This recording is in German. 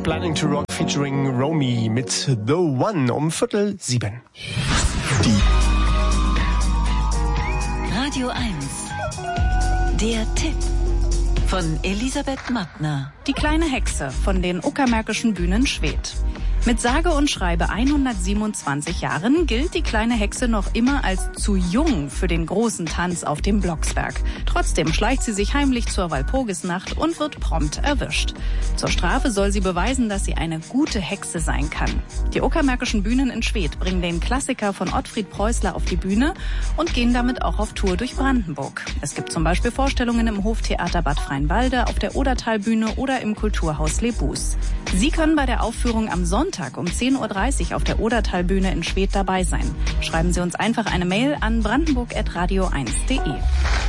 Planning to Rock featuring Romy mit The One um 6:45. Radio 1. Der Tipp von Elisabeth Mattner. Die kleine Hexe von den Uckermärkischen Bühnen Schwedt. Mit sage und schreibe 127 Jahren gilt die kleine Hexe noch immer als zu jung für den großen Tanz auf dem Blocksberg. Trotzdem schleicht sie sich heimlich zur Walpurgisnacht und wird prompt erwischt. Zur Strafe soll sie beweisen, dass sie eine gute Hexe sein kann. Die Uckermärkischen Bühnen in Schwedt bringen den Klassiker von Ottfried Preußler auf die Bühne und gehen damit auch auf Tour durch Brandenburg. Es gibt zum Beispiel Vorstellungen im Hoftheater Bad Freienwalde, auf der Odertalbühne oder im Kulturhaus Lebus. Sie können bei der Aufführung am Sonntag um 10:30 Uhr auf der Odertalbühne in Schwedt dabei sein. Schreiben Sie uns einfach eine Mail an brandenburg@radio1.de.